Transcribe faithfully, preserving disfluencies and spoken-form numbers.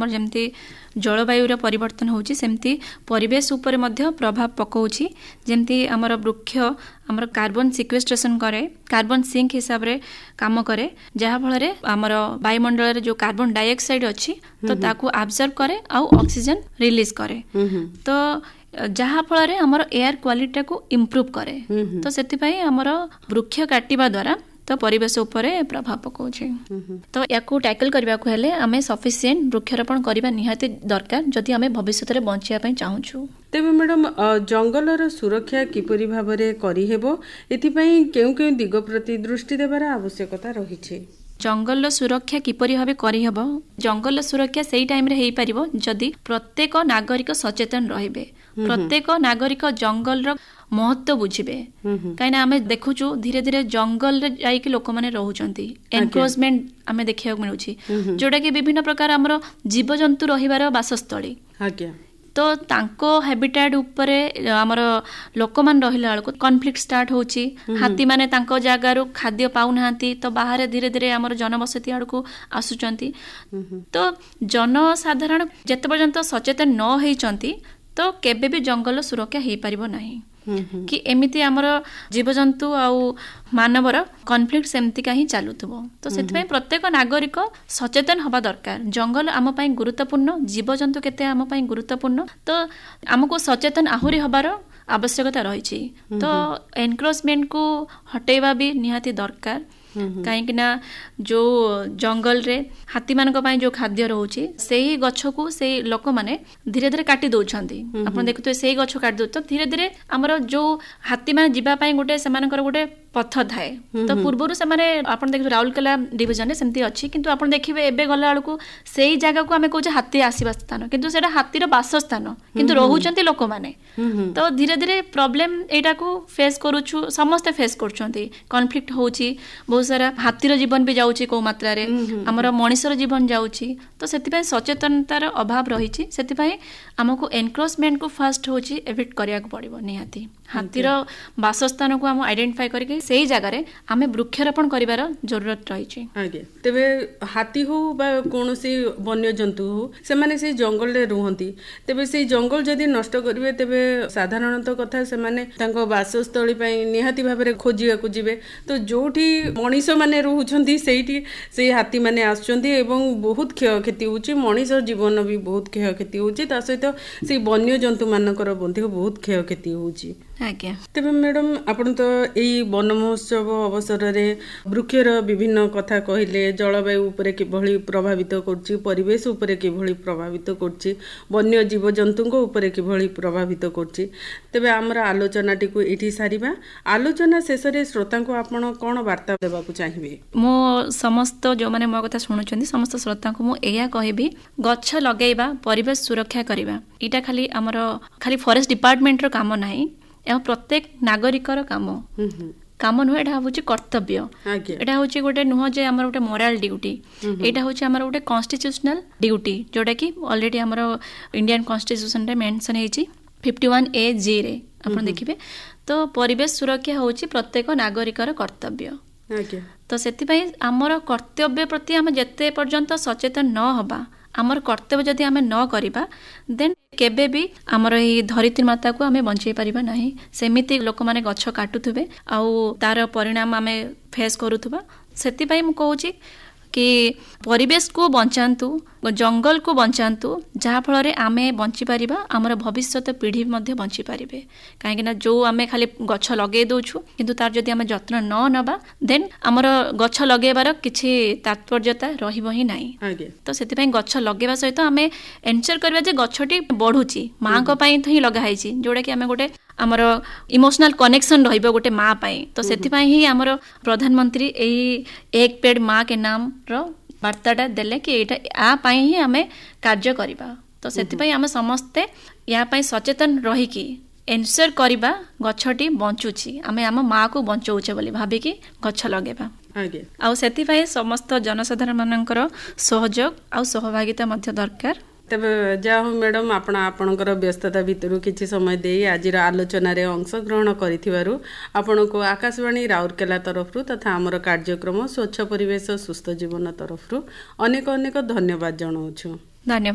जमती जलवायु परिवर्तन होची सेमती परिवेश उपर मध्य प्रभाव पकाउछि जेमती आमर वृक्ष आमर कार्बन सिक्वेस्ट्रेशन करे कार्बन सिंक हिसाब रे काम करे जहा फल रे आमर वायुमंडल रे जो कार्बन डाइऑक्साइड अछि तो ताकू ऑब्जर्व करे आउ ऑक्सीजन रिलीज करे तो जहा फल रे आमर एयर क्वालिटी को इम्प्रूव करे तो सेति पई आमर वृक्ष काटिबा द्वारा तो परिवेश उपरे प्रभाव पकाउछि तो याकू टैकल करबा को हेले आमे सफिशिएंट वृक्षारोपण करबा निहाती दरकार जदि आमे भविष्य रे बंचिया पई चाहूछु। तेबे मैडम जंगलर सुरक्षा किपरि भाबरे करि हेबो एथि पई केउ केउ दिग प्रति दृष्टि देबार आवश्यकता रहिछि। जंगल सुरक्षा किपरि भाबे करि हेबो जंगल सुरक्षा सेही टाइम रे हेई परिबो जदि प्रत्येक नागरिक सचेतन रहिबे प्रत्येक नागरिक जंगल रो महत्व बुझिबे कहीं आमे देखुचु धीरे धीरे जंगल रे जाई कि लोक माने रहउचंती एनक्रोचमेंट आमे देखिया मिलुची जोडा कि विभिन्न प्रकार हमरो जीव जंतु रहिबार वासस्थली आज्ञा तो तांको हैबिटेट उपरे हमर लोक मान रहिला बेलको कॉन्फ्लिक्ट स्टार्ट होची हाथी माने तांको जागा रो खाद्य पाउ नाहंती तो बाहर धीरे धीरे हमर जनबसती आडको आसुचंती तो जनसाधारण जते पर्यंत सचेतन न हेइचंती तो केबे भी जंगल सुरक्षा हेई परिबो नाही कि एमिति आमर जीवजंतु आउ मानवर कॉन्फ्लिक्ट सेमती का ही चालुथबो तो सेति प्रत्येक नागरिक सचेतन हवा दरकार जंगल आम पई गुरुत्वपूर्ण जीवजंतु केते आम पई गुरुत्वपूर्ण तो आमको सचेतन आहुरी हबार आवश्यकता रही तो एनक्रोचमेंट को हटेवा भी निहाती दरकार कहीं ना जो जंगल रे हाथी मानक पई जो खाद्य रहउची सेही गछ को से लोक माने धीरे धीरे काटी दउछंती आपण देखुते सेही गछ काटी दउ तो धीरे धीरे हमर जो हाथी माने जिबा पई गोटे सेमानकर गोटे पथ थाए तो पूर्वरु से माने आपण देखु राउरकेला डिवीजन रे सेमती अछि किंतु आपण देखिबे एबे गला बेलको सेही जगह को हमें कहूचे हाथी आसीबा स्थान किंतु सेटा हाथी रो वासस्थान किंतु रहउचंती लोक माने तो धीरे धीरे प्रॉब्लम एटा को फेस करूछु समस्त फेस करछंती कॉन्फ्लिक्ट होची बहुत सारा हाथीर जीवन भी जाउची को मात्रा रे हमर मनुष्यर जीवन जाउची तो सेति पय सचेतनतार अभाव रहिची सेति पय हमको एनक्रोचमेंट को फर्स्ट होची एविट करिया को पड़िबो निहाती हाथीर वासस्थान को हम आइडेंटिफाई करके सेही जगह रे हमें वृक्षारोपण करिवार जरूरत रहिची। आगे तेबे हाथी हो बा कोनोसी वन्य जंतु हो से माने से जंगल रे रहंती तेबे से जंगल जदी नष्ट करिवे तेबे साधारणतः कथा से माने तांको वासस्थली पय निहाती भाबरे खोजिया को जिवे तो जोठी मनीष माने रहउछंती सेठी से हाथी माने आछंती एवं बहुत क्षयक्षति होची मनीष जीवन भी बहुत क्षयक्षति होची ता सहित से वन्य जंतु मानकर बंधी बहुत क्षयक्षति होची। आज्ञा तेबे मैडम आपण तो एई वन महोत्सव अवसर रे वृक्षर विभिन्न कथा कहिले जलवायु उपरे किभଳି प्रभावित करछि परिवेश उपरे किभଳି प्रभावित करछि वन्य जीव जंतुको उपरे किभଳି प्रभावित करछि तेबे हमर आलोचनाटी को एठी सारिबा आलोचना शेष रे श्रोता को आपण कोन वार्ता देबा को चाहिबे। मो समस्त जो माने मो कथा सुनुचंदी समस्त श्रोता को मो एया कहबी गछ लगेबा परिवेश सुरक्षा करिबा इटा खाली हमर खाली फॉरेस्ट डिपार्टमेंट रो काम नाही एवं प्रत्येक नागरिकर काम काम नुह एटा होची कर्तव्य एटा होची गोटे नुह जे हमर गोटे मोराल ड्यूटी एटा होची हमर गोटे कॉन्स्टिट्यूशनल ड्यूटी जोटा कि ऑलरेडी हमर इंडियन कॉन्स्टिट्यूशन रे मेंशन हेची इक्यावन ए जी रे आपण देखिबे तो परिवेश सुरक्षा होची प्रत्येक नागरिकर कर्तव्य तो सेति पई हमर कर्तव्य प्रति हम जते पर्यंत सचेतन न होबा आमर कर्तव्य जदि आमे न करिबा देन केबे भी आमर ई धरित्री माता को आमे बंचै परिबा नाही सेमिति लोक माने गछ काटुथबे आउ तार परिणाम आमे फेस करूथबा सेति पई म कहूची कि परिवेश को बंचांतु जंगल को बंचांतु जहा फल रे आमे बंची परिबा हमर भविष्यत पीढ़ी मध्ये बंची परिबे काहे ना जो आमे खाली गछ लगे दोछु किंतु तार जदि आमे जत्न न नबा देन हमर गछ लगेबार किछि तात्पर्यता रहिबो ही नाही तो सेति पई गछ लगेबा सहित आमे एन्श्योर करबा जे गछटी बढ़ुची मां को पई थई लगा हैची जोडा कि आमे गोटे हमर इमोशनल कनेक्शन रहिबो गोटे मां पई तो सेति पई ही हमर प्रधानमंत्री एई एक पेड़ मां के नाम रो वार्ताटा देले कि एटा आ पई ही हमें कार्य करिबा तो सेति पई हम समस्ते या पई सचेतन रही कि एन्श्योर करिबा गछटी बंचुची हमें हम मां को बंचौचे बोली भाबी कि गछ लगेबा आगे आ सेति पई समस्त जनसाधारण मानकर सहयोग आ सहभागिता मध्य दरकार। तबे जा हो मैडम आपण आपणकर व्यस्तता भितरु किछि समय देई आजिर आलोचना रे अंशग्रहण करिथिबारु आपण को आकाशवाणी राउरकेला तरफरु तथा हमर कार्यक्रम स्वच्छ परिवेश सुस्थ जीवन तरफरु अनेक अनेक धन्यवाद जणाउछु। धन्यवाद।